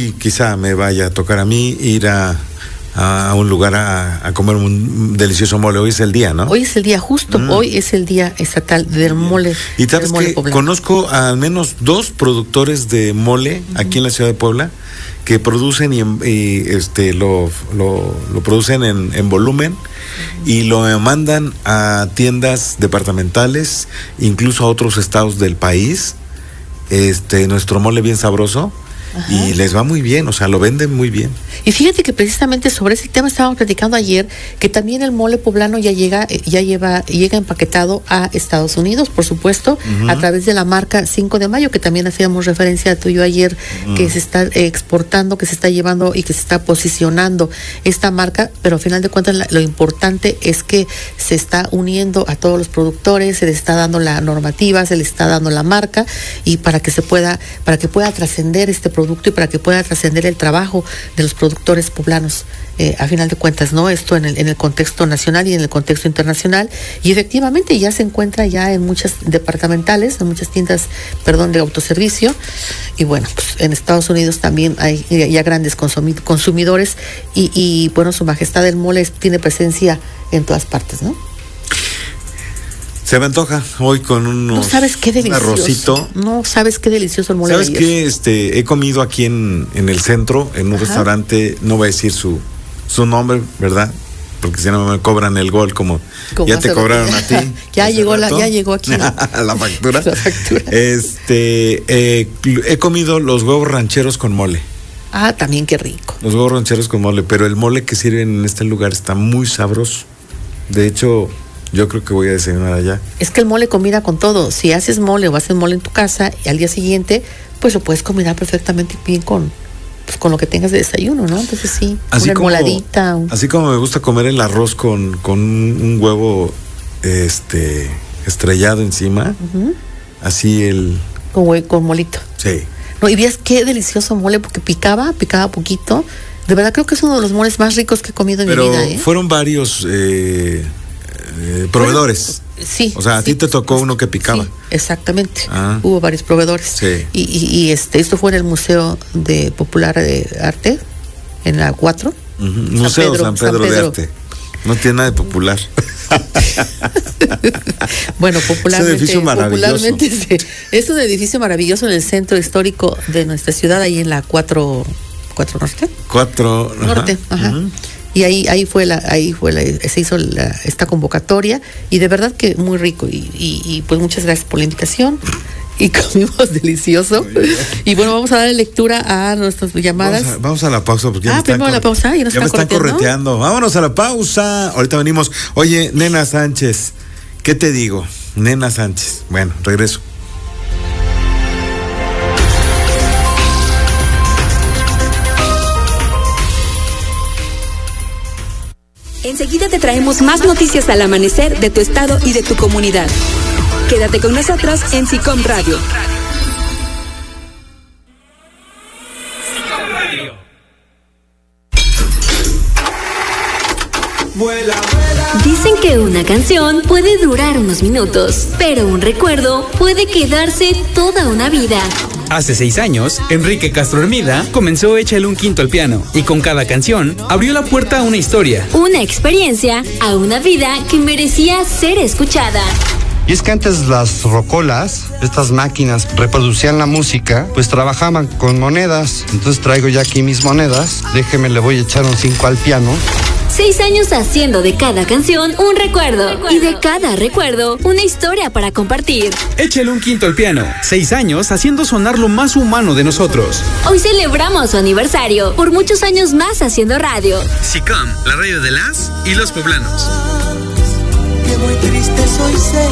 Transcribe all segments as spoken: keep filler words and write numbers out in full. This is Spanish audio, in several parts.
hoy quizá me vaya a tocar a mí ir a, a un lugar a, a comer un delicioso mole. Hoy es el día, ¿no? Hoy es el día, justo, mm. hoy es el día estatal del mole. Y sabes que conozco a al menos dos productores de mole uh-huh. aquí en la ciudad de Puebla que producen y, y este lo, lo, lo producen en, en volumen uh-huh. y lo mandan a tiendas departamentales, incluso a otros estados del país. Este, nuestro mole bien sabroso. Ajá. Y les va muy bien, o sea, lo venden muy bien. Y fíjate que precisamente sobre ese tema estábamos platicando ayer, que también el mole poblano ya llega, ya lleva, llega empaquetado a Estados Unidos, por supuesto, uh-huh. a través de la marca cinco de mayo, que también hacíamos referencia a tú y yo ayer, uh-huh. que se está eh, exportando, que se está llevando y que se está posicionando esta marca, pero al final de cuentas la, lo importante es que se está uniendo a todos los productores, se les está dando la normativa, se les está dando la marca, y para que se pueda, para que pueda trascender este producto y para que pueda trascender el trabajo de los productores poblanos, eh, a final de cuentas, ¿no? Esto en el, en el contexto nacional y en el contexto internacional, y efectivamente ya se encuentra ya en muchas departamentales, en muchas tiendas, perdón, de autoservicio, y bueno, pues en Estados Unidos también hay ya grandes consumi- consumidores, y, y bueno, Su Majestad el mole tiene presencia en todas partes, ¿no? Se me antoja hoy con unos, no sabes qué delicioso, un arrocito. No sabes qué delicioso el mole. ¿Sabes qué? Este, he comido aquí en, en el centro, en un Ajá. restaurante, no voy a decir su, su nombre, ¿verdad? Porque si no me cobran el gol, como, como ya te cobraron a ti. ya llegó la, ya llegó aquí. la factura. La factura. Este, eh, he comido los huevos rancheros con mole. Ah, también qué rico. Los huevos rancheros con mole, pero el mole que sirven en este lugar está muy sabroso. De hecho, yo creo que voy a desayunar allá. Es que el mole combina con todo. Si haces mole o haces mole en tu casa y al día siguiente, pues lo puedes combinar perfectamente bien con, pues, con lo que tengas de desayuno, ¿no? Entonces sí, así una como, moladita. Un... Así como me gusta comer el arroz con, con un huevo este estrellado encima, uh-huh. así el... Con, con molito. Sí. No, y veas qué delicioso mole, porque picaba, picaba poquito. De verdad creo que es uno de los moles más ricos que he comido en Pero mi vida, ¿eh? Fueron varios... Eh, Eh, proveedores. Bueno, sí. O sea, a sí, ti te tocó uno que picaba. Sí, exactamente. Ah. Hubo varios proveedores. Sí. Y, y, y este, esto fue en el Museo de Popular de Arte, en la cuatro. Uh-huh. Museo Pedro, San, Pedro San Pedro de Arte. No tiene nada de popular. Bueno, popularmente. Es un edificio maravilloso. Popularmente sí. Es un edificio maravilloso en el centro histórico de nuestra ciudad, ahí en la cuatro, cuatro Norte. cuatro Norte, ajá. ajá. Uh-huh. Y ahí ahí fue la ahí fue la, se hizo la, esta convocatoria, y de verdad que muy rico, y, y, y pues muchas gracias por la invitación, y comimos delicioso. Y bueno, vamos a darle lectura a nuestras llamadas. Vamos a, vamos a la pausa porque ya ah, me están, primero la pausa, ya, nos ya están me están correteando. Vámonos a la pausa. Ahorita venimos. Oye, Nena Sánchez, ¿qué te digo? Nena Sánchez. Bueno, regreso. Enseguida te traemos más noticias al amanecer de tu estado y de tu comunidad. Quédate con nosotros en SICOM Radio. Dicen que una canción puede durar unos minutos, pero un recuerdo puede quedarse toda una vida. Hace seis años, Enrique Castro Hermida comenzó Échale un quinto al piano, y con cada canción abrió la puerta a una historia, una experiencia, a una vida que merecía ser escuchada. Y es que antes las rocolas, estas máquinas reproducían la música, pues trabajaban con monedas. Entonces traigo ya aquí mis monedas, déjeme, le voy a echar un cinco al piano. Seis años haciendo de cada canción un recuerdo, recuerdo, y de cada recuerdo una historia para compartir. Échale un quinto al piano. Seis años haciendo sonar lo más humano de nosotros. Hoy celebramos su aniversario, por muchos años más haciendo radio. SICOM, la radio de las y los poblanos. Que muy triste soy ser.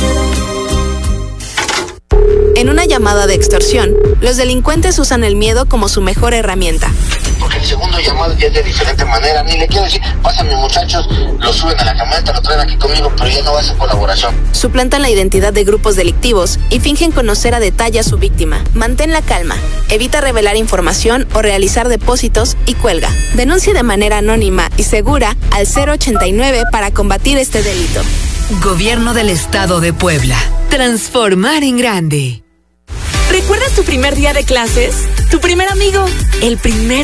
En una llamada de extorsión, los delincuentes usan el miedo como su mejor herramienta. Porque el segundo llamado ya es de diferente manera. Ni le quiero decir, pasan mis muchachos, lo suben a la camioneta, lo traen aquí conmigo, pero ya no va a ser colaboración. Suplantan la identidad de grupos delictivos y fingen conocer a detalle a su víctima. Mantén la calma, evita revelar información o realizar depósitos y cuelga. Denuncia de manera anónima y segura al cero ochenta y nueve para combatir este delito. Gobierno del Estado de Puebla. Transformar en grande. ¿Recuerdas tu primer día de clases? ¿Tu primer amigo? ¿El primer